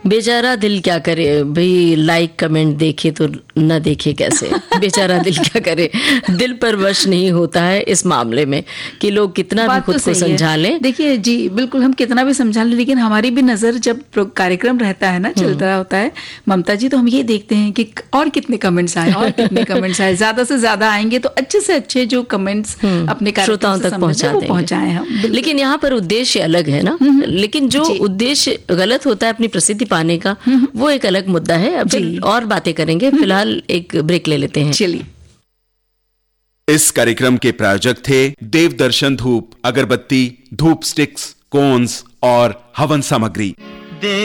बेचारा दिल क्या करे भाई, लाइक कमेंट देखे तो न देखे कैसे। बेचारा दिल क्या करे, दिल पर वश नहीं होता है इस मामले में कि लोग कितना भी खुद को समझा लें। देखिए जी, बिल्कुल हम कितना भी समझा लें, लेकिन हमारी भी नजर जब कार्यक्रम रहता है ना, चलता होता है ममता जी, तो हम ये देखते हैं कि और कितने कमेंट्स आए, और कितने कमेंट्स आए, ज्यादा से ज्यादा आएंगे तो अच्छे से अच्छे जो कमेंट्स अपने श्रोताओं तक पहुंचाएं हम। लेकिन यहाँ पर उद्देश्य अलग है ना, लेकिन जो उद्देश्य गलत होता है अपनी प्रसिद्धि पाने का, वो एक अलग मुद्दा है। अब और बातें करेंगे, फिलहाल एक ब्रेक ले लेते हैं। चलिए। इस कार्यक्रम के प्रायोजक थे देव दर्शन धूप, अगरबत्ती, धूप स्टिक्स, कोन्स और हवन सामग्री।